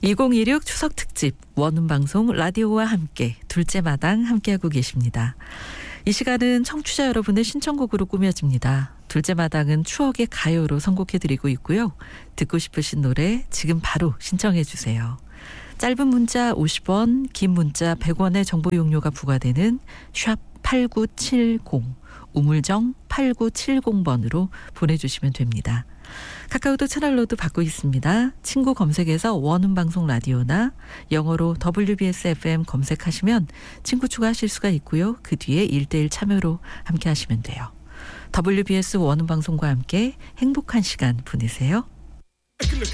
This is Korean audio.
2016 추석 특집 원음방송 라디오와 함께 둘째 마당 함께하고 계십니다. 이 시간은 청취자 여러분의 신청곡으로 꾸며집니다. 둘째 마당은 추억의 가요로 선곡해드리고 있고요. 듣고 싶으신 노래 지금 바로 신청해 주세요. 짧은 문자 50원, 긴 문자 100원의 정보 용료가 부과되는 샵 8970, 우물정 8970번으로 보내주시면 됩니다. 카카오톡 채널로도 받고 있습니다. 친구 검색에서 원음방송 라디오나 영어로 WBS FM 검색하시면 친구 추가하실 수가 있고요. 그 뒤에 1:1 참여로 함께 하시면 돼요. WBS 원음방송과 함께 행복한 시간 보내세요.